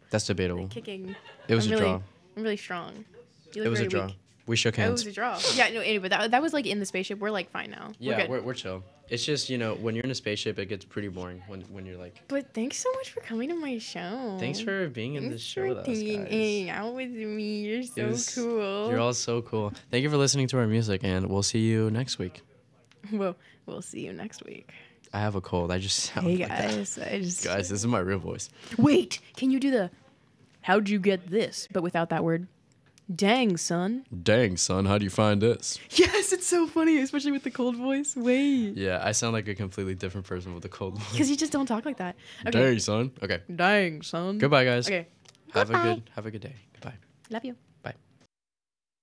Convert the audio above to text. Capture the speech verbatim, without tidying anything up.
That's debatable. Kicking. It was I'm a really, draw. I'm really strong. You look It was a very draw. weak. We shook Oh, it hands. was a draw. Yeah, no, anyway, that, that was like in the spaceship. We're like fine now. Yeah, we're, good. we're, we're chill. It's just, you know, when you're in a spaceship, it gets pretty boring when, when you're like... But thanks so much for coming to my show. Thanks for being in Thanks this show for with us, hanging- guys. hanging out with me. You're so It was- cool. You're all so cool. Thank you for listening to our music, and we'll see you next week. Well, we'll see you next week. I have a cold. I just sound Hey like that. guys, I just Guys, this is my real voice. wait. Can you do the? How'd you get this? But without that word. Dang, son. Dang, son, how do you find this? Yes, it's so funny, especially with the cold voice. Wait. Yeah, I sound like a completely different person with a cold voice. Because you just don't talk like that. Okay. Dang, son. Okay. Dang, son. Goodbye, guys. Okay. Have a Goodbye. good have a good day. Goodbye. Love you.